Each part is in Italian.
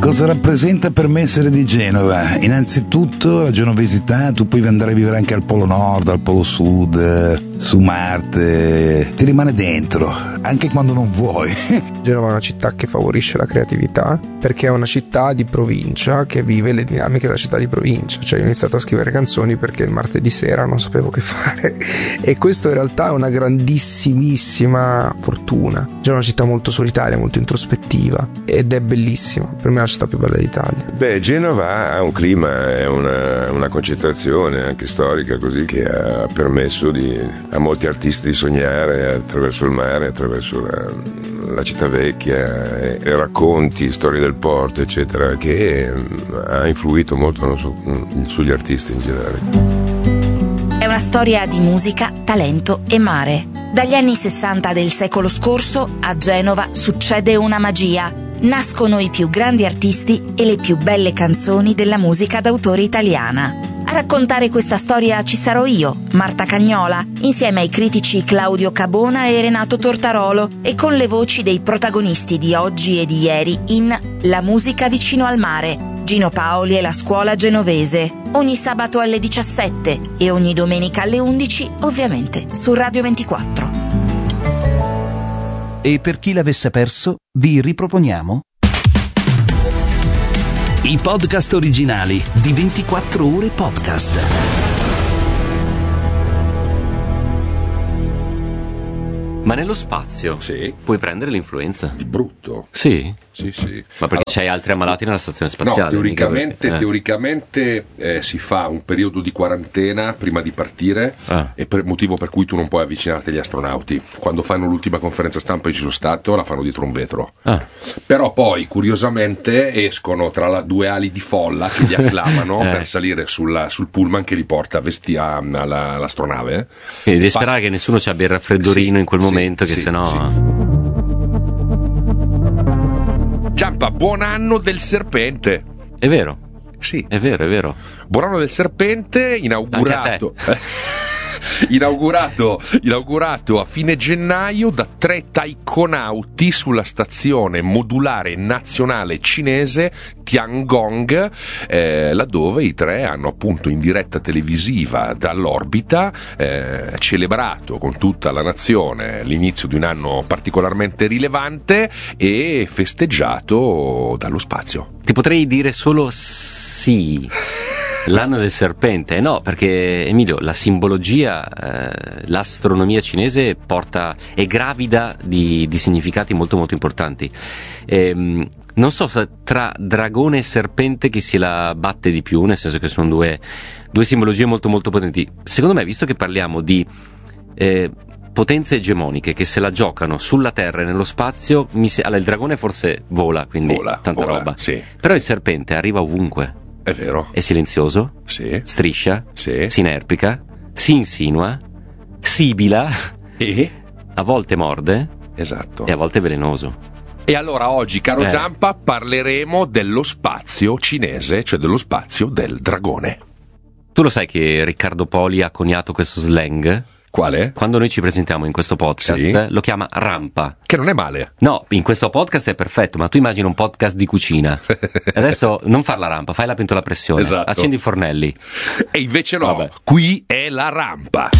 Cosa rappresenta per me essere di Genova? Innanzitutto la genovesità, tu puoi andare a vivere anche al Polo Nord, al Polo Sud, su Marte, ti rimane dentro, anche quando non vuoi. Genova è una città che favorisce la creatività, perché è una città di provincia che vive le dinamiche della città di provincia. Cioè, io ho iniziato a scrivere canzoni perché il martedì sera non sapevo che fare, e questo in realtà è una grandissimissima fortuna. Genova è una città molto solitaria, molto introspettiva, ed è bellissima. Per me è la città più bella d'Italia. Beh, Genova ha un clima, è una concentrazione anche storica, così, che ha permesso a molti artisti di sognare attraverso il mare, attraverso la città vecchia, e racconti, storie del porto, eccetera, che ha influito molto sugli artisti in generale. È una storia di musica, talento e mare. Dagli anni 60 del secolo scorso a Genova succede una magia. Nascono i più grandi artisti e le più belle canzoni della musica d'autore italiana. A raccontare questa storia ci sarò io, Marta Cagnola, insieme ai critici Claudio Cabona e Renato Tortarolo, e con le voci dei protagonisti di oggi e di ieri in La musica vicino al mare, Gino Paoli e la scuola genovese, ogni sabato alle 17 e ogni domenica alle 11, ovviamente su Radio 24. E per chi l'avesse perso, vi riproponiamo i podcast originali di 24 ore podcast. Ma nello spazio sì, puoi prendere l'influenza? Di brutto? Sì. Sì, sì. Ma perché c'hai altri ammalati nella stazione spaziale? No, teoricamente si fa un periodo di quarantena prima di partire, e motivo per cui tu non puoi avvicinarti agli astronauti. Quando fanno l'ultima conferenza stampa in Ciso Stato la fanno dietro un vetro. Però poi curiosamente escono tra due ali di folla che li acclamano per salire sul pullman che li porta all'astronave. E devi sperare che nessuno ci abbia il raffreddorino in quel momento, che sennò... Sì. Giampa, buon anno del serpente. È vero. Sì. È vero. Buon anno del serpente, inaugurato a fine gennaio da 3 taikonauti sulla stazione modulare nazionale cinese Tiangong, laddove i 3 hanno appunto in diretta televisiva dall'orbita celebrato con tutta la nazione l'inizio di un anno particolarmente rilevante e festeggiato dallo spazio. Ti potrei dire solo sì. L'anno del serpente, no, perché Emilio, la simbologia, l'astronomia cinese è gravida di significati molto molto importanti. Non so se tra dragone e serpente chi si la batte di più, nel senso che sono due simbologie molto molto potenti. Secondo me, visto che parliamo di potenze egemoniche che se la giocano sulla Terra e nello spazio, allora, il dragone forse vola, quindi tanta roba. Sì. Però il serpente arriva ovunque. È vero. È silenzioso, striscia, si inerpica, si insinua, sibila e a volte morde, esatto, e a volte è velenoso. E allora oggi, caro Giampa, parleremo dello spazio cinese, cioè dello spazio del dragone. Tu lo sai che Riccardo Poli ha coniato questo slang? Quale? Quando noi ci presentiamo in questo podcast, lo chiama rampa. Che non è male. No, in questo podcast è perfetto, ma tu immagini un podcast di cucina. Adesso non far la rampa, fai la pentola a pressione, accendi i fornelli. E invece no, qui è la rampa.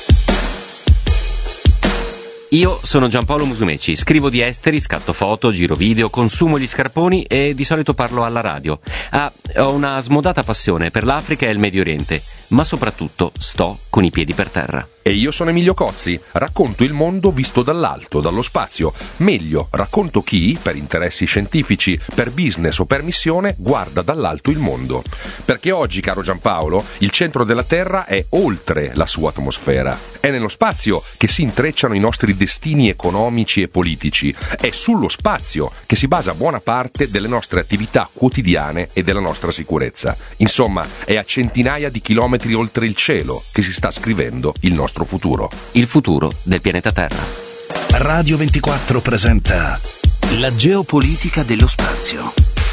Io sono Giampaolo Musumeci, scrivo di esteri, scatto foto, giro video, consumo gli scarponi e di solito parlo alla radio. Ho una smodata passione per l'Africa e il Medio Oriente, ma soprattutto sto con i piedi per terra. E io sono Emilio Cozzi, racconto il mondo visto dall'alto, dallo spazio. Meglio, racconto chi, per interessi scientifici, per business o per missione, guarda dall'alto il mondo. Perché oggi, caro Giampaolo, il centro della Terra è oltre la sua atmosfera. È nello spazio che si intrecciano i nostri destini economici e politici. È sullo spazio che si basa buona parte delle nostre attività quotidiane e della nostra sicurezza. Insomma, è a centinaia di chilometri oltre il cielo che si sta scrivendo il nostro futuro. Il futuro del pianeta Terra. Radio 24 presenta la geopolitica dello spazio.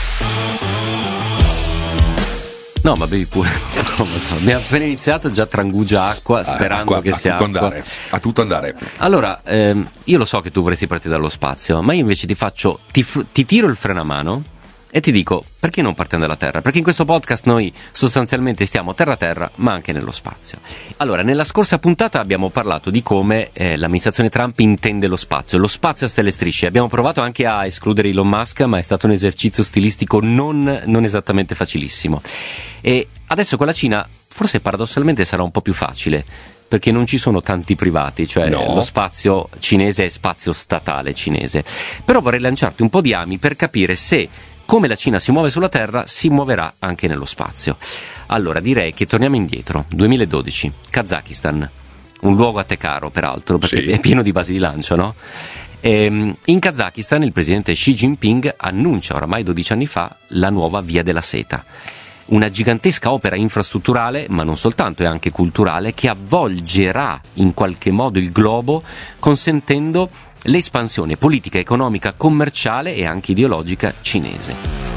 No, ma bevi pure. Abbiamo appena iniziato, già trangugia acqua, sperando che sia acqua. A tutto andare. Allora, io lo so che tu vorresti partire dallo spazio, ma io invece ti tiro il freno a mano E ti dico, perché non partendo dalla Terra? Perché in questo podcast noi sostanzialmente stiamo terra-terra, ma anche nello spazio. Allora, nella scorsa puntata abbiamo parlato di come l'amministrazione Trump intende lo spazio a stelle e strisce. Abbiamo provato anche a escludere Elon Musk, ma è stato un esercizio stilistico non esattamente facilissimo. E adesso con la Cina forse paradossalmente sarà un po' più facile, perché non ci sono tanti privati, cioè lo spazio cinese è spazio statale cinese. Però vorrei lanciarti un po' di ami per capire se, come la Cina si muove sulla Terra, si muoverà anche nello spazio. Allora direi che torniamo indietro, 2012, Kazakistan, un luogo a te caro peraltro, perché è pieno di basi di lancio, no? In Kazakistan il presidente Xi Jinping annuncia oramai 12 anni fa la nuova Via della Seta, una gigantesca opera infrastrutturale, ma non soltanto, è anche culturale, che avvolgerà in qualche modo il globo, consentendo l'espansione politica, economica, commerciale e anche ideologica cinese.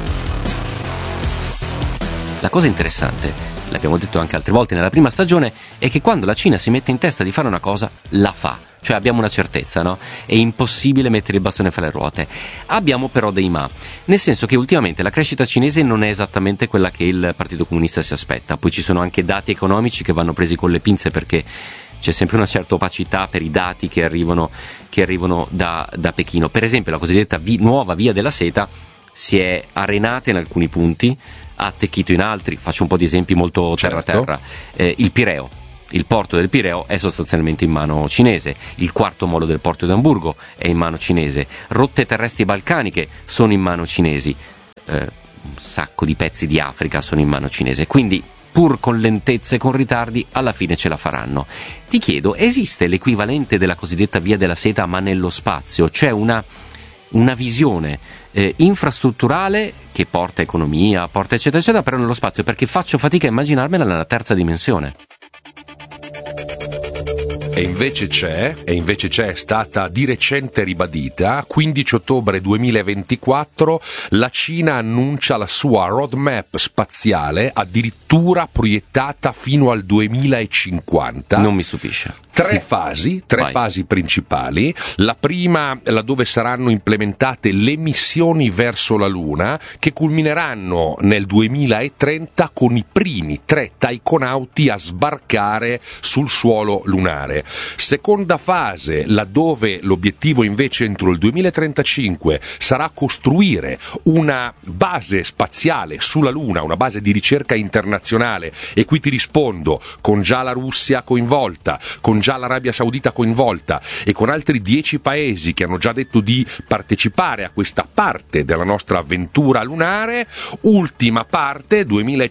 La cosa interessante, l'abbiamo detto anche altre volte nella prima stagione, è che quando la Cina si mette in testa di fare una cosa, la fa. Cioè abbiamo una certezza, no? È impossibile mettere il bastone fra le ruote. Abbiamo però dei ma, nel senso che ultimamente la crescita cinese non è esattamente quella che il Partito Comunista si aspetta. Poi ci sono anche dati economici che vanno presi con le pinze, perché c'è sempre una certa opacità per i dati che arrivano da Pechino. Per esempio la cosiddetta nuova Via della Seta si è arenata in alcuni punti, ha attecchito in altri. Faccio un po' di esempi molto terra-terra. Il Pireo. Il porto del Pireo è sostanzialmente in mano cinese, il quarto molo del porto di Amburgo è in mano cinese, rotte terrestri balcaniche sono in mano cinesi, un sacco di pezzi di Africa sono in mano cinese, quindi pur con lentezze e con ritardi alla fine ce la faranno. Ti chiedo, esiste l'equivalente della cosiddetta Via della Seta ma nello spazio, cioè una visione infrastrutturale che porta economia, porta eccetera eccetera, però nello spazio, perché faccio fatica a immaginarmela nella terza dimensione. E invece c'è, è stata di recente ribadita. 15 ottobre 2024 la Cina annuncia la sua roadmap spaziale, addirittura proiettata fino al 2050. Non mi stupisce. Tre fasi principali. La prima, laddove saranno implementate le missioni verso la Luna, che culmineranno nel 2030 con i primi 3 taikonauti a sbarcare sul suolo lunare. Seconda fase, laddove l'obiettivo invece entro il 2035 sarà costruire una base spaziale sulla Luna, una base di ricerca internazionale, e qui ti rispondo, con già la Russia coinvolta, con già l'Arabia Saudita coinvolta e con altri 10 paesi che hanno già detto di partecipare a questa parte della nostra avventura lunare. Ultima parte,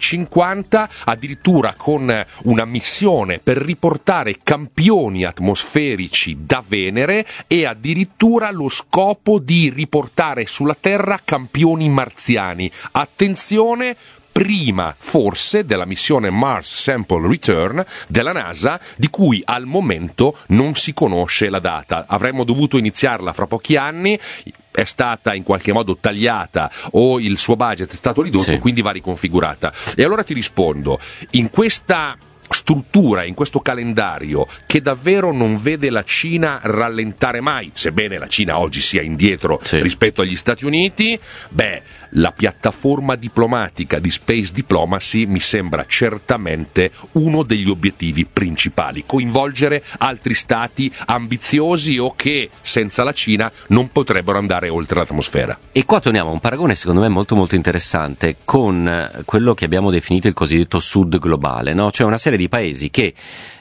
2050, addirittura con una missione per riportare campioni atmosferici da Venere e addirittura lo scopo di riportare sulla Terra campioni marziani. Attenzione, prima forse della missione Mars Sample Return della NASA, di cui al momento non si conosce la data. Avremmo dovuto iniziarla fra pochi anni, è stata in qualche modo tagliata o il suo budget è stato ridotto, quindi va riconfigurata. E allora ti rispondo, in questa struttura, in questo calendario che davvero non vede la Cina rallentare mai, sebbene la Cina oggi sia indietro rispetto agli Stati Uniti, la piattaforma diplomatica di Space Diplomacy mi sembra certamente uno degli obiettivi principali: coinvolgere altri stati ambiziosi o che senza la Cina non potrebbero andare oltre l'atmosfera. E qua torniamo a un paragone secondo me molto molto interessante con quello che abbiamo definito il cosiddetto sud globale, no? Cioè una serie di paesi che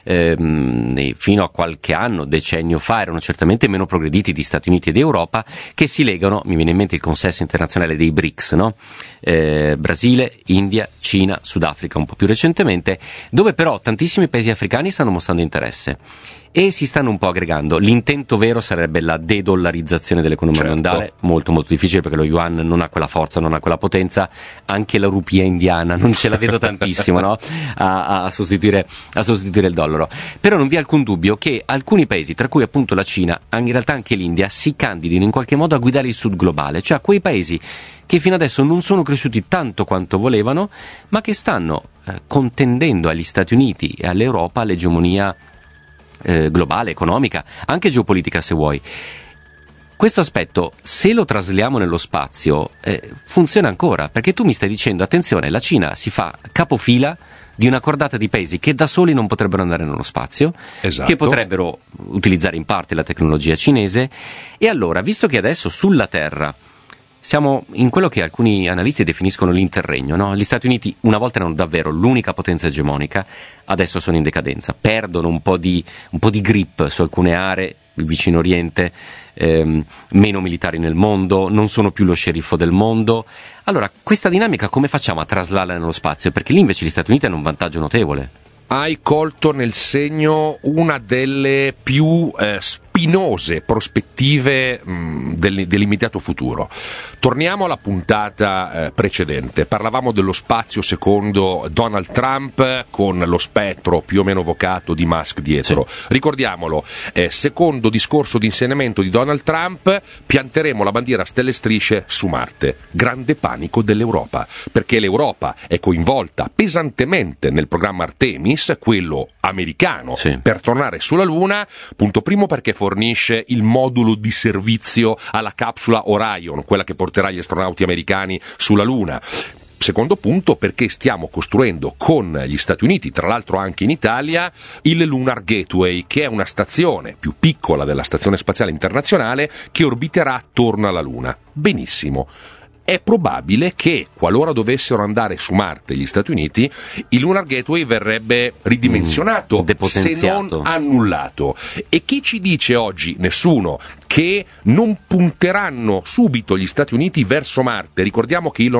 fino a qualche anno, decennio fa, erano certamente meno progrediti di Stati Uniti ed Europa, che si legano, mi viene in mente il consesso internazionale dei BRICS, no? Brasile, India, Cina, Sudafrica un po' più recentemente, dove però tantissimi paesi africani stanno mostrando interesse e si stanno un po' aggregando. L'intento vero sarebbe la de-dollarizzazione dell'economia mondiale, molto molto difficile perché lo yuan non ha quella forza, non ha quella potenza, anche la rupia indiana non ce la vedo tantissimo, no? a sostituire il dollaro. Però non vi è alcun dubbio che alcuni paesi, tra cui appunto la Cina, in realtà anche l'India, si candidino in qualche modo a guidare il sud globale, cioè quei paesi che fino adesso non sono cresciuti tanto quanto volevano, ma che stanno contendendo agli Stati Uniti e all'Europa l'egemonia globale, economica, anche geopolitica se vuoi. questo aspetto, se lo trasliamo nello spazio, funziona ancora, perché tu mi stai dicendo, attenzione, la Cina si fa capofila di una cordata di paesi che da soli non potrebbero andare nello spazio, esatto, che potrebbero utilizzare in parte la tecnologia cinese, e allora, visto che adesso sulla Terra siamo in quello che alcuni analisti definiscono l'interregno, no? Gli Stati Uniti una volta erano davvero l'unica potenza egemonica, adesso sono in decadenza, perdono un po' di grip su alcune aree, il vicino Oriente, meno militari nel mondo, non sono più lo sceriffo del mondo. Allora, questa dinamica come facciamo a traslarla nello spazio? Perché lì invece gli Stati Uniti hanno un vantaggio notevole. Hai colto nel segno una delle più spinose prospettive dell'immediato futuro. Torniamo alla puntata precedente. Parlavamo dello spazio secondo Donald Trump, con lo spettro più o meno vocato di Musk dietro. Sì. Ricordiamolo, secondo discorso di insediamento di Donald Trump, pianteremo la bandiera a stelle e strisce su Marte. Grande panico dell'Europa, perché l'Europa è coinvolta pesantemente nel programma Artemis, quello americano, sì, per tornare sulla Luna. Punto primo, perché fornisce il modulo di servizio alla capsula Orion, quella che porterà gli astronauti americani sulla Luna. Secondo punto, perché stiamo costruendo con gli Stati Uniti, tra l'altro anche in Italia, il Lunar Gateway, che è una stazione più piccola della Stazione Spaziale Internazionale che orbiterà attorno alla Luna. Benissimo. È probabile che, qualora dovessero andare su Marte gli Stati Uniti, il Lunar Gateway verrebbe ridimensionato, se non annullato. E chi ci dice oggi? Nessuno. Che non punteranno subito gli Stati Uniti verso Marte. Ricordiamo che Elon